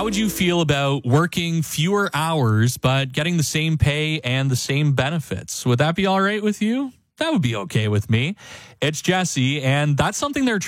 would you feel about working fewer hours but getting the same pay and the same benefits? Would that be all right with you? That would be okay with me. It's Jesse, and that's something they're